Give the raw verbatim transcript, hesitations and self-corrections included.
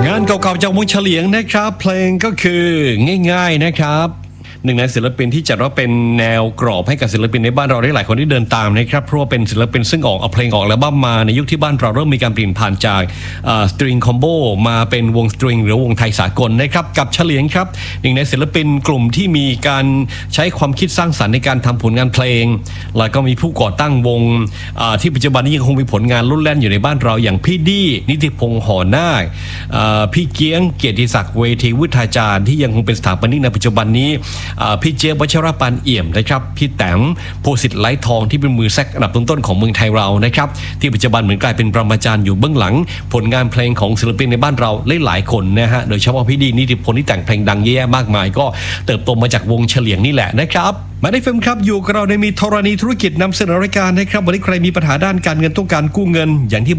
งานเก่าๆจากวงเฉลียงนะครับเพลงก็คือง่ายๆนะครับหนึ่งในศิลปินที่จัดว่าเป็นแนวกรอบให้กับศิลปินในบ้านเราได้หลายคนที่เดินตามนะครับเพราะว่าเป็นศิลปินซึ่งออกเอาเพลงออกอัลบั้มมาในยุคที่บ้านเราเริ่มมีการเปลี่ยนผ่านจากสตริงคอมโบมาเป็นวงสตริงหรือวงไทยสากลนะครับกับเฉลียงครับหนึ่งในศิลปินกลุ่มที่มีการใช้ความคิดสร้างสรรค์ในการทำผลงานเพลงแล้วก็มีผู้ก่อตั้งวงที่ปัจจุบันนี้ยังคงมีผลงานรุ่นแล่นอยู่ในบ้านเราอย่างพี่ดีนิติพงษ์หอนาคพี่เกียงเกียรติศักดิ์เวทีวุฒาจารย์ที่ยังคงเป็นสถาปนิกในปัจจุบันนี้พี่เจี๊ยบวัชรปานเอี่ยมนะครับพี่แต้มโพสิทธิ์ไร้ทองที่เป็นมือแซกอันดับต้นๆของเมืองไทยเรานะครับที่ปัจจุบันเหมือนกลายเป็นปรมาจารย์อยู่เบื้องหลังผลงานเพลงของศิลปินในบ้านเราหลายๆคนนะฮะโดยเฉพาะพี่ดีนิติพลที่แต่งเพลงดังแย่มากมายก็เติบโตมาจากวงเฉลียงนี่แหละนะครับมาได้เฟมครับอยู่กับเราในมีธรณีธุรกิจนำเสนอรายการนะครับวันนี้ใครมีปัญหาด้านการเงินต้องการกู้เงินอย่างที่